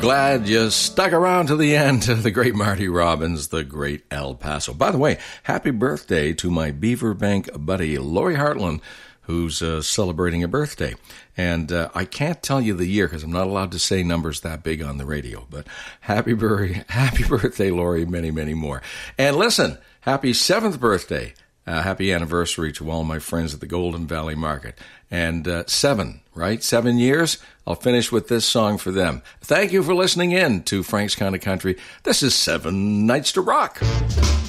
Glad you stuck around to the end. The great Marty Robbins, the great El Paso. By the way, happy birthday to my Beaverbank buddy, Lori Hartland, who's celebrating a birthday. And I can't tell you the year because I'm not allowed to say numbers that big on the radio. But happy birthday, Lori, many, many more. And listen, happy 7th birthday. Happy anniversary to all my friends at the Golden Valley Market. And 7, right? 7 years. I'll finish with this song for them. Thank you for listening in to Frank's Kind of Country. This is 7 Nights to Rock.